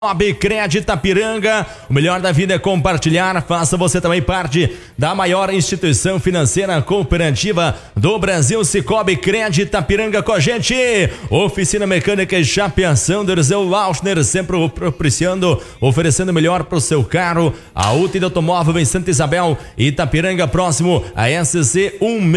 Cicobi Cred Itapiranga, o melhor da vida é compartilhar. Faça você também parte da maior instituição financeira cooperativa do Brasil, Cicobi Cred Itapiranga com a gente. Oficina Mecânica e Chapeação do Erzeu Lauschner, sempre propiciando, oferecendo melhor para o seu carro. A UTI do Automóvel em Santa Isabel, Itapiranga, próximo a SC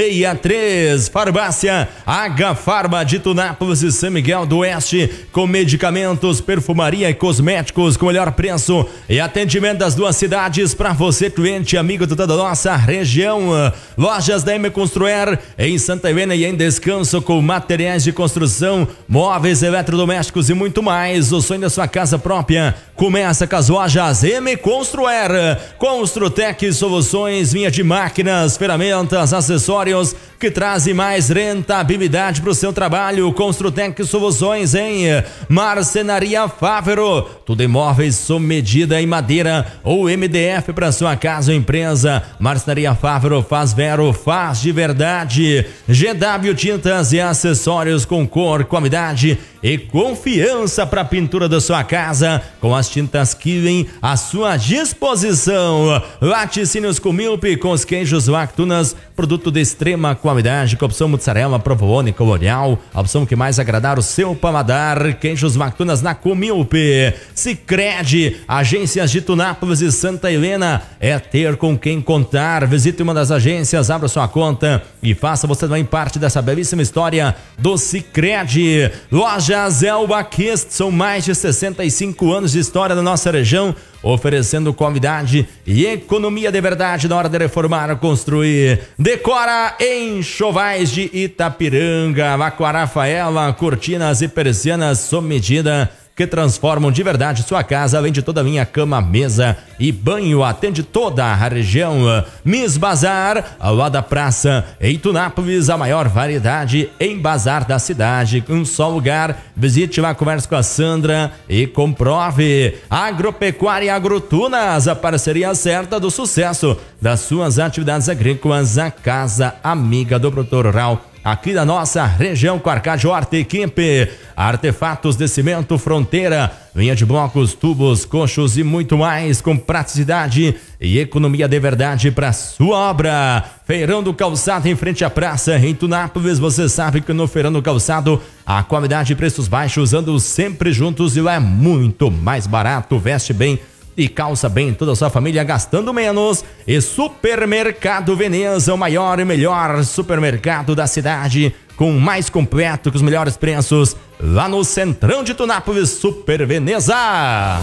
163. Farmácia H Farma de Tunápolis e São Miguel do Oeste, com medicamentos, perfumaria e cosméticos com o melhor preço e atendimento das duas cidades para você, cliente amigo de toda a nossa região. Lojas da M Construir em Santa Helena e em Descanso, com materiais de construção, móveis, eletrodomésticos e muito mais. O sonho da sua casa própria começa com as lojas M Construir. Construtec Soluções, linha de máquinas, ferramentas, acessórios que trazem mais rentabilidade para o seu trabalho. Construtec Soluções em Marcenaria Fávero, tudo em móveis sob medida em madeira ou MDF para sua casa ou empresa. Marcenaria Fávero faz vero, faz de verdade. GW Tintas e acessórios com cor, qualidade e confiança para a pintura da sua casa, com as tintas Killing à sua disposição. Laticínios com milpe, com os queijos Lactunas, produto de extrema qualidade, com opção mozzarella, provolone, colonial, a opção que mais agradar o seu paladar. Queijos Lactunas na Comilpe. Sicredi, agências de Tunápolis e Santa Helena, é ter com quem contar. Visite uma das agências, abra sua conta e faça você também parte dessa belíssima história do Sicredi. Lojas Elba Kist, são mais de 65 anos de história da nossa região, oferecendo qualidade e economia de verdade na hora de reformar ou construir. Decora Enxovais de Itapiranga, Vacoa Rafaela, cortinas e persianas sob medida que transformam de verdade sua casa, além de toda a linha cama, mesa e banho. Atende toda a região. Miss Bazar, ao lado da praça, em Tunápolis, a maior variedade em bazar da cidade. Um só lugar. Visite lá, converse com a Sandra e comprove. Agropecuária Agrotunas, a parceria certa do sucesso das suas atividades agrícolas. A casa amiga do produtor rural aqui da nossa região, com Arcade Horta Equipe. Artefatos de cimento Fronteira, linha de blocos, tubos, coxos e muito mais, com praticidade e economia de verdade para sua obra. Feirão do Calçado, em frente à praça, em Tunápolis. Você sabe que no Feirão do Calçado a qualidade e preços baixos andam sempre juntos e lá é muito mais barato. Veste bem e calça bem toda a sua família gastando menos. E Supermercado Veneza, o maior e melhor supermercado da cidade, com o mais completo, com os melhores preços, lá no centrão de Tunápolis. Super Veneza.